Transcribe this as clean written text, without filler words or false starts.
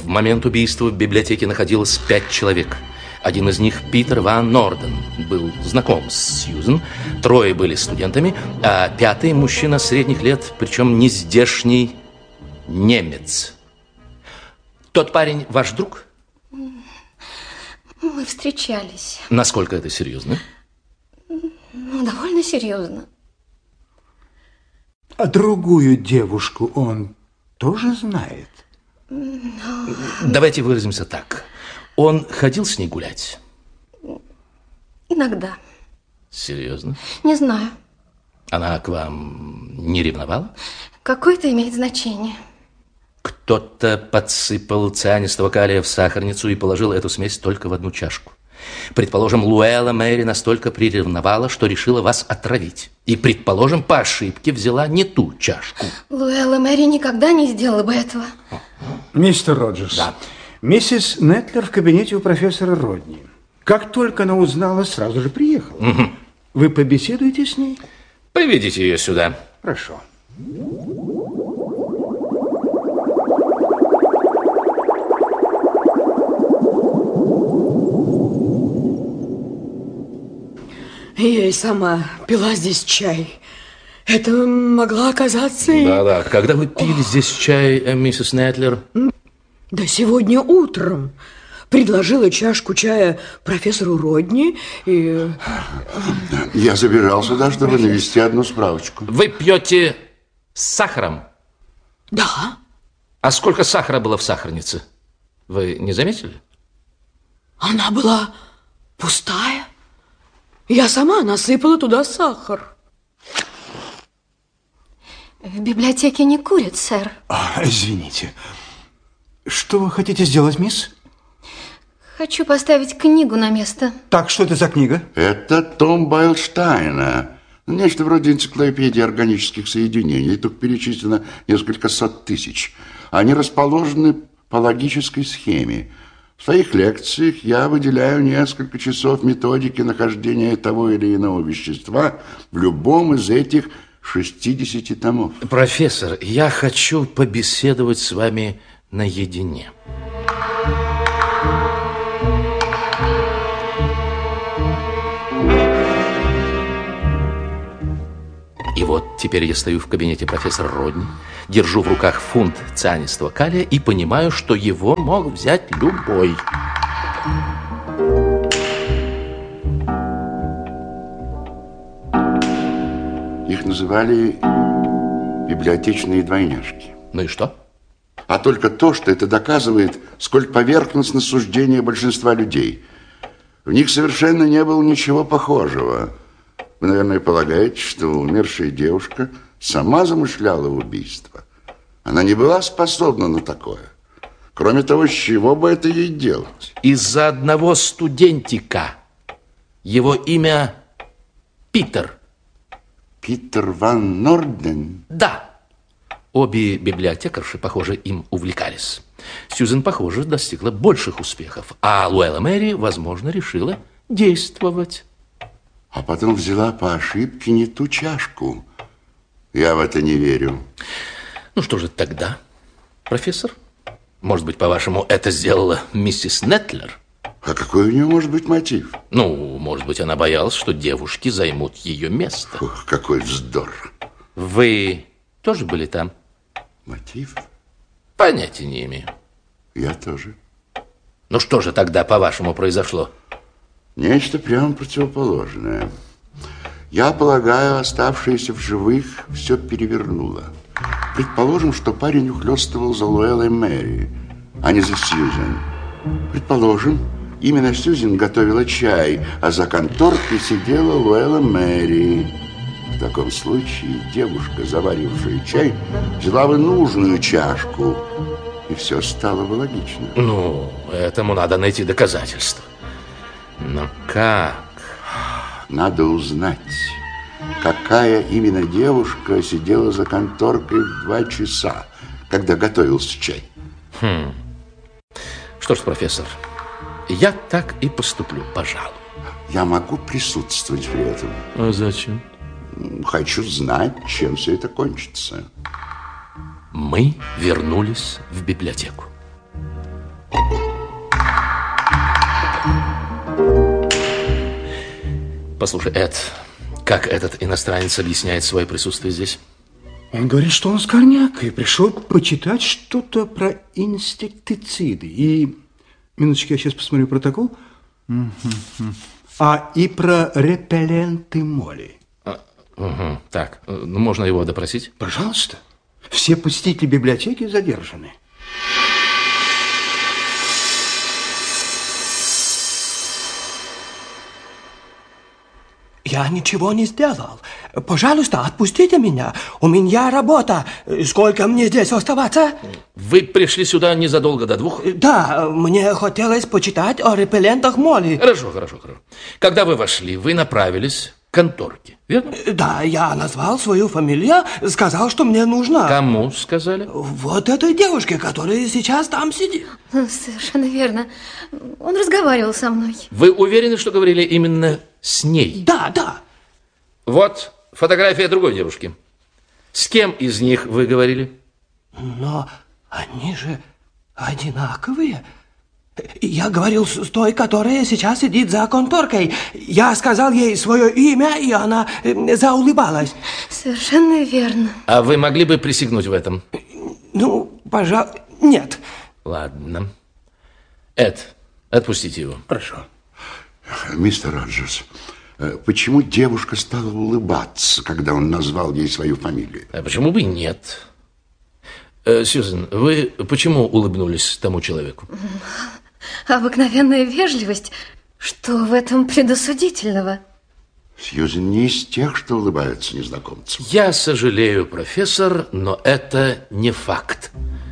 момент убийства в библиотеке находилось 5 человек. Один из них, Питер Ван Норден, был знаком с Сьюзен. 3 были студентами, а 5-й мужчина средних лет, причем не здешний немец. Тот парень ваш друг? Мы встречались. Насколько это серьезно? Довольно серьезно. А другую девушку он тоже знает? Давайте выразимся так. Он ходил с ней гулять? Иногда. Серьезно? Не знаю. Она к вам не ревновала? Какое это имеет значение? Кто-то подсыпал цианистого калия в сахарницу и положил эту смесь только в одну чашку. Предположим, Луэлла Мэри настолько приревновала, что решила вас отравить. И, предположим, по ошибке взяла не ту чашку. Луэлла Мэри никогда не сделала бы этого. Мистер Роджерс. Да. Миссис Нетлер в кабинете у профессора Родни. Как только она узнала, сразу же приехала. Угу. Вы побеседуете с ней? Приведите ее сюда. Хорошо. Я и сама пила здесь чай. Это могла оказаться и... Да-да. Когда вы пили здесь чай, миссис Нетлер? Да сегодня утром. Предложила чашку чая профессору Родни и... Я забежал сюда, чтобы навести одну справочку. Вы пьете с сахаром? Да. А сколько сахара было в сахарнице? Вы не заметили? Она была пустая. Я сама насыпала туда сахар. В библиотеке не курят, сэр. Извините. Что вы хотите сделать, мисс? Хочу поставить книгу на место. Так, что это за книга? Это том Байльштайна. Нечто вроде энциклопедии органических соединений. Тут перечислено несколько сот тысяч. Они расположены по логической схеме. В своих лекциях я выделяю несколько часов методики нахождения того или иного вещества в любом из этих 60 томов. Профессор, я хочу побеседовать с вами наедине. И вот теперь я стою в кабинете профессора Родни, держу в руках фунт цианистого калия и понимаю, что его мог взять любой. Их называли библиотечные двойняшки. Ну и что? А только то, что это доказывает, сколь поверхностно суждение большинства людей. В них совершенно не было ничего похожего. Вы, наверное, полагаете, что умершая девушка сама замышляла убийство. Она не была способна на такое. Кроме того, с чего бы это ей делать? Из-за одного студентика. Его имя Питер. Питер Ван Норден? Да. Обе библиотекарши, похоже, им увлекались. Сьюзен, похоже, достигла больших успехов. А Луэлла Мэри, возможно, решила действовать. А потом взяла по ошибке не ту чашку. Я в это не верю. Ну что же тогда, профессор? Может быть, по-вашему, это сделала миссис Нетлер? А какой у нее может быть мотив? Ну, может быть, она боялась, что девушки займут ее место. Ух, какой вздор. Вы тоже были там? Мотив? Понятия не имею. Я тоже. Ну что же тогда, по-вашему, произошло? Нечто прямо противоположное. Я полагаю, оставшаяся в живых все перевернула. Предположим, что парень ухлёстывал за Луэллой Мэри, а не за Сьюзен. Предположим, именно Сьюзен готовила чай, а за конторкой сидела Луэлла Мэри. В таком случае девушка, заварившая чай, взяла бы нужную чашку, и все стало бы логично. Ну, этому надо найти доказательства. Но как? Надо узнать, какая именно девушка сидела за конторкой в 2 часа, когда готовился чай. Что ж, профессор, я так и поступлю, пожалуй. Я могу присутствовать при этом. А зачем? Хочу знать, чем все это кончится. Мы вернулись в библиотеку. Послушай, Эд, как этот иностранец объясняет свое присутствие здесь? Он говорит, что он с Корняк и пришел почитать что-то про инсектициды. И, минуточку, я сейчас посмотрю протокол. И про репелленты моли. Так, можно его допросить? Пожалуйста. Все посетители библиотеки задержаны. Я ничего не сделал. Пожалуйста, отпустите меня. У меня работа. Сколько мне здесь оставаться? Вы пришли сюда незадолго до 2? Да, мне хотелось почитать о репеллентах моли. Хорошо. Когда вы вошли, вы направились к конторке, верно? Да, я назвал свою фамилию, сказал, что мне нужно. Кому сказали? Вот этой девушке, которая сейчас там сидит. Совершенно верно. Он разговаривал со мной. Вы уверены, что говорили именно с ней? Да. Вот фотография другой девушки. С кем из них вы говорили? Но они же одинаковые. Я говорил с той, которая сейчас сидит за конторкой. Я сказал ей свое имя, и она заулыбалась. Совершенно верно. А вы могли бы присягнуть в этом? Ну, пожалуй, нет. Ладно. Эд, отпустите его. Хорошо. Мистер Роджерс, почему девушка стала улыбаться, когда он назвал ей свою фамилию? А почему бы и нет? Сьюзен, вы почему улыбнулись тому человеку? Обыкновенная вежливость. Что в этом предосудительного? Сьюзен не из тех, что улыбаются незнакомцам. Я сожалею, профессор, но это не факт.